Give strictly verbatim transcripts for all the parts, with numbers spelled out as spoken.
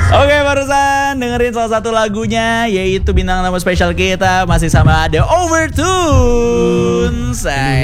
Oke, barusan dengerin salah satu lagunya, yaitu bintang tamu spesial kita masih sama The Overtones.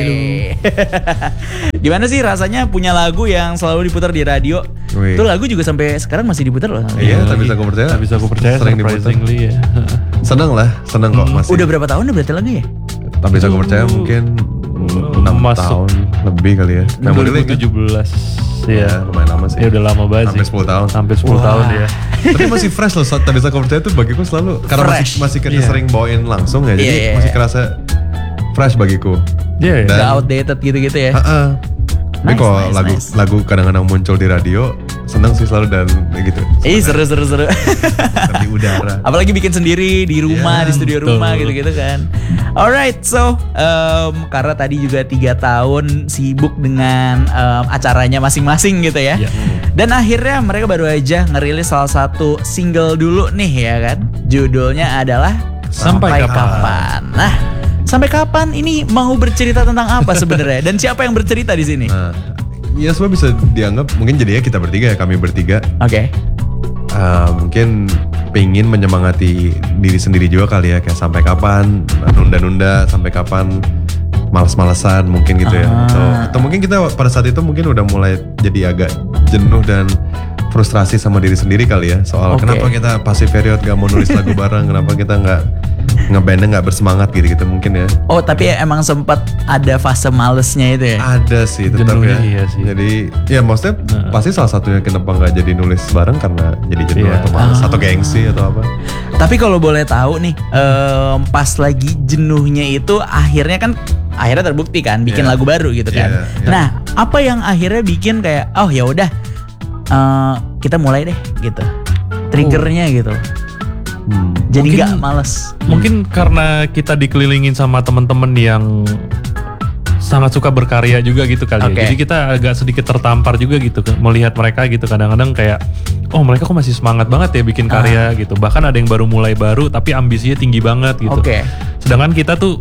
Gimana sih rasanya punya lagu yang selalu diputar di radio? Wih. Itu lagu juga sampai sekarang masih diputar loh. Iya, tak bisa aku percaya. Tak bisa aku percaya, sering diputar. surprisingly ya. Seneng lah, seneng kok masih. Udah berapa tahun udah berarti lagu ya? Tak bisa aku percaya mungkin enam tahun lebih kali ya. dua ribu tujuh belas Ya, ya. lumayan lama sih. Ya udah lama banget Sampai sih. sepuluh tahun. Sampai sepuluh Wah. tahun ya. Tapi masih fresh loh, tak bisa aku percaya tuh bagiku selalu. Karena Fresh. masih, masih kita Iya. sering bawain langsung ya, jadi Iya, iya, masih iya. kerasa fresh bagiku. Iya, Dan- Gak outdated gitu-gitu ya. Heeh. Tapi Nice, kalau nice, lagu nice. lagu kadang-kadang muncul di radio, seneng sih selalu dan gitu. Ih, seru-seru-seru. Di udara. Apalagi bikin sendiri di rumah, Iya, di studio betul. rumah gitu-gitu kan. Alright, so um, karena tadi juga tiga tahun sibuk dengan um, acaranya masing-masing gitu ya. Iya. Dan akhirnya mereka baru aja ngerilis salah satu single dulu nih ya kan. Judulnya adalah Sampai Kapan. Nah, sampai kapan ini mau bercerita tentang apa sebenarnya? Dan siapa yang bercerita di sini? Nah, ya semua bisa dianggap mungkin jadinya kita bertiga ya, kami bertiga. Oke. Uh, mungkin pengen menyemangati diri sendiri juga kali ya, kayak sampai kapan nunda-nunda, sampai kapan males-malesan mungkin gitu ya. Ah. Atau, atau mungkin kita pada saat itu mungkin udah mulai jadi agak jenuh dan frustrasi sama diri sendiri kali ya, soal Oke. kenapa kita passive period gak mau nulis lagu bareng, kenapa kita nggak ngebandnya nggak bersemangat gitu-gitu mungkin ya. Oh, tapi emang sempat ada fase malesnya itu ya? Ada sih tetap Jenuhnya ya. iya sih. Jadi ya maksudnya Nah. pasti salah satunya kenapa nggak jadi nulis bareng karena jadi jenuh Iya. atau malas Ah. atau gengsi atau apa. Tapi kalau boleh tahu nih, em, pas lagi jenuhnya itu akhirnya kan akhirnya terbukti kan bikin Iya. lagu baru gitu kan. Iya, iya. Nah, apa yang akhirnya bikin kayak oh ya udah eh, kita mulai deh gitu. Triggernya gitu. Hmm. Jadi Mungkin- nggak males. Mungkin karena kita dikelilingin sama teman-teman yang sangat suka berkarya juga gitu kali Oke. ya. Jadi kita agak sedikit tertampar juga gitu melihat mereka gitu, kadang-kadang kayak oh mereka kok masih semangat banget ya bikin karya gitu. Bahkan ada yang baru mulai baru tapi ambisinya tinggi banget gitu. Oke. Sedangkan kita tuh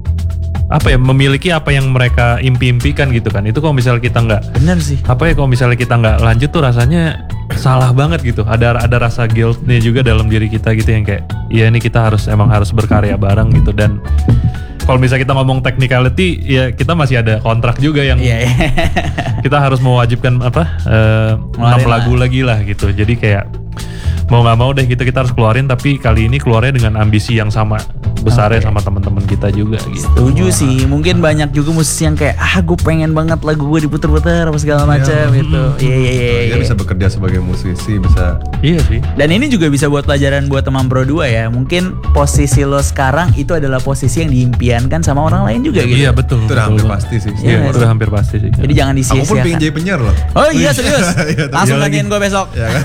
apa ya, memiliki apa yang mereka impi-impikan gitu kan. Itu kalau misalnya kita nggak Bener sih. apa ya, kalau misalnya kita nggak lanjut tuh rasanya salah banget gitu. Ada ada rasa guilt-nya juga dalam diri kita gitu yang kayak iya ini kita harus emang harus berkarya bareng gitu. Dan kalau misalnya kita ngomong technicality ya kita masih ada kontrak juga yang Iya. iya. kita harus mewajibkan apa eh, Ngeluarin enam lagu lagi lah gitu. Jadi kayak mau nggak mau deh kita kita harus keluarin, tapi kali ini keluarnya dengan ambisi yang sama besarnya Oke. sama teman-teman kita juga gitu. Setuju sih. Mungkin banyak juga musisi yang kayak ah gue pengen banget lagu gue diputer-puter apa segala macam gitu. Iya iya iya. Dia iya. bisa bekerja sebagai musisi, bisa. Iya sih. Dan ini juga bisa buat pelajaran buat teman Pro dua ya. Mungkin posisi lo sekarang itu adalah posisi yang diimpiankan sama orang lain juga gitu. Iya betul. Itu udah betul hampir banget. pasti sih. Iya, Iya, sih. udah hampir pasti sih. Jadi jangan Aku pun pengen disia-siakan. jadi penyiar loh. Oh iya serius. Iya, tapi Langsung iya nanyain lagi. gue besok. Ya kan?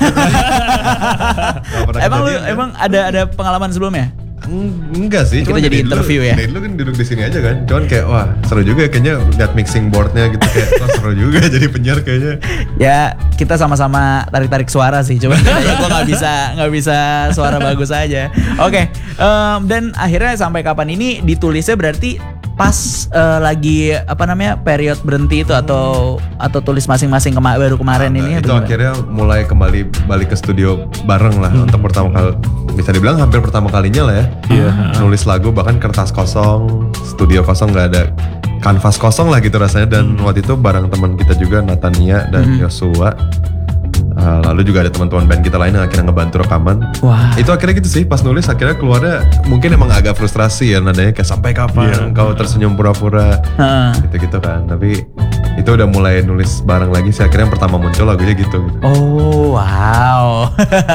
Nggak pernah Emang lu kejadian, kan? emang ada ada pengalaman sebelumnya? Eng- Enggak sih, Kita cuman jadi dari interview dulu, ya. Dari dulu kan duduk di sini aja kan. Cuman kayak wah seru juga ya, kayaknya lihat mixing boardnya gitu kayak wah, seru juga jadi penyiar kayaknya. Ya kita sama-sama tarik-tarik suara sih. Coba ya gue nggak bisa nggak bisa suara bagus aja. Oke. em, dan akhirnya sampai kapan ini ditulisnya berarti pas eh, lagi apa namanya period berhenti itu atau atau tulis masing-masing kema- baru kemarin Nah, ini itu atau gimana? akhirnya mulai kembali balik ke studio bareng lah untuk pertama kali, bisa dibilang hampir pertama kalinya lah ya. Iya. Nulis lagu bahkan kertas kosong, studio kosong, nggak ada kanvas kosong lah gitu rasanya. Dan waktu itu bareng teman kita juga Natania dan Yosua. Uh, lalu juga ada teman-teman band kita lain yang akhirnya ngebantu rekaman. Wah. Itu akhirnya gitu sih, pas nulis akhirnya keluarnya mungkin emang agak frustrasi ya, nadanya kayak sampai kapan Iya. kau tersenyum pura-pura Heeh. gitu-gitu kan. Tapi itu udah mulai nulis bareng lagi sih, akhirnya yang pertama muncul lagunya gitu, gitu. Oh wow.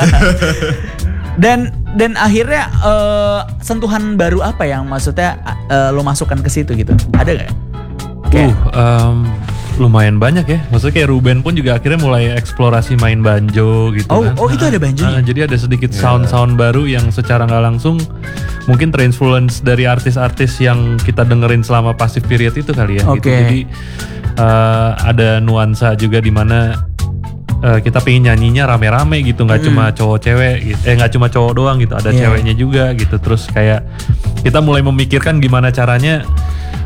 dan dan akhirnya eh, sentuhan baru apa yang maksudnya eh, lo masukkan ke situ gitu? Ada nggak? Kayak- Uh, em, lumayan banyak ya. Maksudnya kayak Ruben pun juga akhirnya mulai eksplorasi main banjo gitu Oh, kan. oh, itu ada banjonya? Ah, jadi ada sedikit sound-sound baru yang secara nggak langsung mungkin terinfluence dari artis-artis yang kita dengerin selama passive period itu kali ya. Gitu. Oke. Jadi eh, ada nuansa juga di mana eh, kita pengen nyanyinya rame-rame gitu, nggak cuma cowok cewek gitu. Eh nggak cuma cowok doang gitu, ada Iya. ceweknya juga gitu. Terus kayak kita mulai memikirkan gimana caranya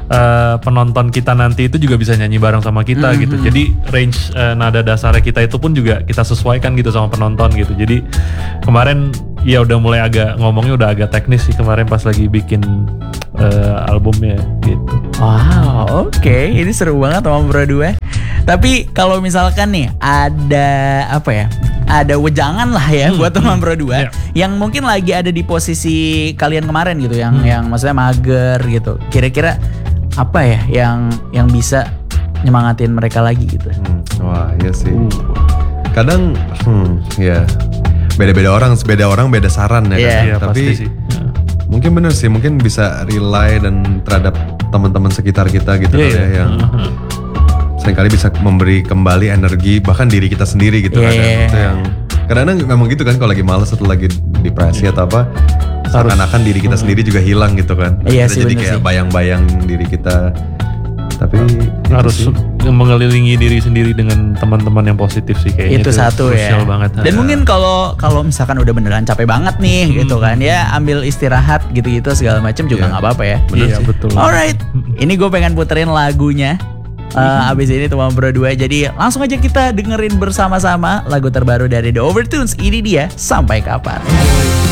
uh, penonton kita nanti itu juga bisa nyanyi bareng sama kita Mm-hmm. gitu. Jadi range uh, nada dasarnya kita itu pun juga kita sesuaikan gitu sama penonton gitu. Jadi kemarin ya udah mulai agak ngomongnya udah agak teknis sih kemarin pas lagi bikin uh, albumnya gitu. Wow, oke, ini seru banget sama berdua. Tapi kalau misalkan nih ada apa ya, ada wejangan lah ya Hmm, buat teman hmm, berdua iya. yang mungkin lagi ada di posisi kalian kemarin gitu, yang Hmm. yang maksudnya mager gitu. Kira-kira apa ya yang yang bisa nyemangatin mereka lagi gitu? Hmm, wah iya sih. Kadang, hmm, ya beda-beda orang, beda orang beda saran ya. Iya. kan? Iya Tapi pasti sih. mungkin bener sih, mungkin bisa rely dan terhadap teman-teman sekitar kita gitu Iya, kali ya, iya. yang Uh-huh. seringkali bisa memberi kembali energi bahkan diri kita sendiri gitu Iya. kadang. Itu yang kadang-kadang memang gitu kan, kalau lagi males atau lagi depresi atau apa, seakan-akan diri kita sendiri juga hilang gitu kan. Iya Kita sih, jadi bener kayak sih. bayang-bayang diri kita. Tapi itu Harus sih. mengelilingi diri sendiri dengan teman-teman yang positif sih kayaknya. Itu satu ya. Krusial banget. Dan mungkin kalau kalau misalkan udah beneran capek banget nih Hmm. gitu kan, ya ambil istirahat gitu-gitu segala macam juga Iya. nggak apa-apa ya. Bener Iya sih. betul. Alright, ini gue pengen puterin lagunya. Uh, abis ini teman berdua, jadi langsung aja kita dengerin bersama-sama lagu terbaru dari The Overtones. Ini dia Sampai Kapan.